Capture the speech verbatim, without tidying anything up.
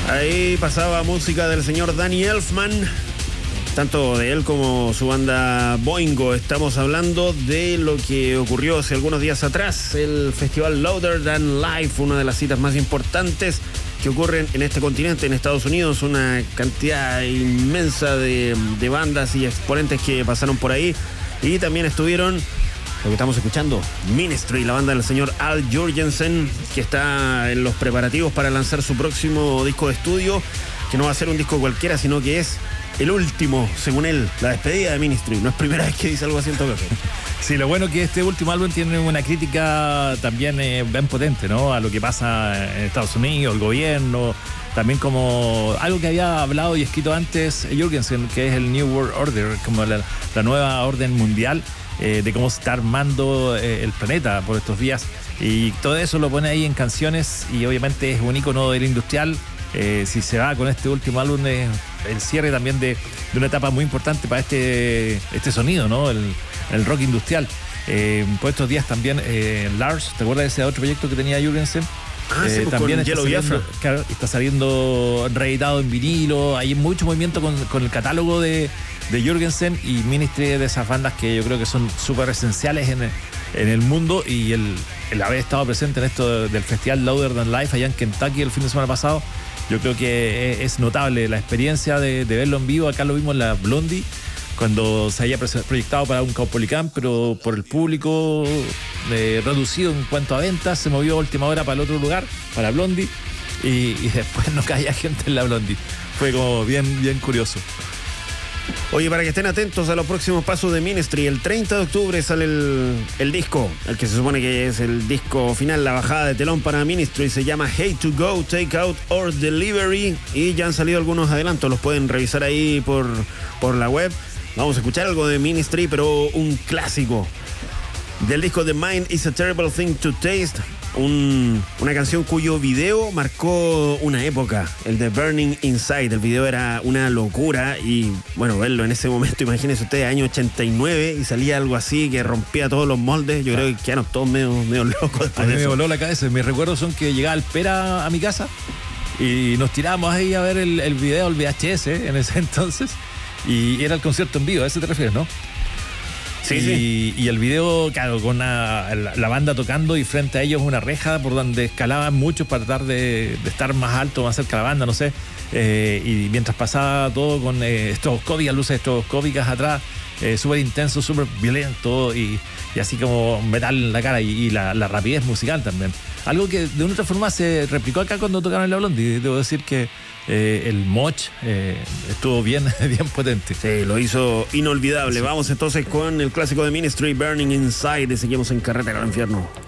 Ahí pasaba música del señor Danny Elfman, tanto de él como su banda Boingo. Estamos hablando de lo que ocurrió hace algunos días atrás, el festival Louder Than Life, una de las citas más importantes que ocurren en este continente, en Estados Unidos. Una cantidad inmensa de, de bandas y exponentes que pasaron por ahí. Y también estuvieron, lo que estamos escuchando, Ministry, la banda del señor Al Jourgensen, que está en los preparativos para lanzar su próximo disco de estudio, que no va a ser un disco cualquiera, sino que es el último, según él, la despedida de Ministry. No es primera vez que dice algo así en todo caso. Sí, lo bueno es que este último álbum tiene una crítica también eh, bien potente, ¿no? A lo que pasa en Estados Unidos, el gobierno, también como algo que había hablado y escrito antes Jourgensen, que es el New World Order, como la, la nueva orden mundial, eh, de cómo se está armando eh, el planeta por estos días. Y todo eso lo pone ahí en canciones y obviamente es un ícono del industrial. Eh, si se va con este último álbum, es el cierre también de, de una etapa muy importante para este, este sonido, ¿no? El, el rock industrial. Eh, por estos días también eh, Lars, ¿te acuerdas de ese otro proyecto que tenía Jourgensen? Ah, eh, sí, pues también con está Yellow saliendo, claro, está saliendo reeditado en vinilo. Hay mucho movimiento con, con el catálogo de, de Jourgensen, y Ministry de esas bandas que yo creo que son súper esenciales en, en el mundo, y el, el haber estado presente en esto del festival Louder Than Life allá en Kentucky el fin de semana pasado, yo creo que es notable la experiencia de, de verlo en vivo. Acá lo vimos en la Blondie, cuando se había proyectado para un Caupolicán, pero por el público eh, reducido en cuanto a ventas, se movió a última hora para el otro lugar, para Blondie, y, y después no caía gente en la Blondie. Fue como bien, bien curioso. Oye, para que estén atentos a los próximos pasos de Ministry, el treinta de octubre sale el, el disco, el que se supone que es el disco final, la bajada de telón para Ministry. Se llama Hate to Go, Take Out or Delivery, y ya han salido algunos adelantos, los pueden revisar ahí por, por la web. Vamos a escuchar algo de Ministry, pero un clásico del disco The Mind is a Terrible Thing to Taste, un, una canción cuyo video marcó una época, el de Burning Inside. El video era una locura, y bueno, verlo en ese momento, imagínense ustedes, año ochenta y nueve, y salía algo así que rompía todos los moldes. Yo creo que quedaron todos medio, medio locos después. A mí de me eso. voló la cabeza. Mis recuerdos son que llegaba el Pera a mi casa y nos tirábamos ahí a ver el, el video, el V H S en ese entonces, y era el concierto en vivo. ¿A eso te refieres, no? Sí, y, sí. y el video, claro, con una, la, la banda tocando, y frente a ellos una reja por donde escalaban muchos para tratar de, de estar más alto, más cerca de la banda, no sé. Eh, y mientras pasaba todo con eh, estroboscópicas, luces estroboscópicas atrás, eh, súper intenso, súper violento, y, y así como metal en la cara, y, y la, la rapidez musical también. Algo que de una otra forma se replicó acá cuando tocaron en la Blondie. Debo decir que eh, el moch eh, estuvo bien, bien potente. Sí, lo hizo inolvidable. Sí. Vamos entonces con el clásico de Ministry, Burning Inside, y seguimos en Carretera al Infierno.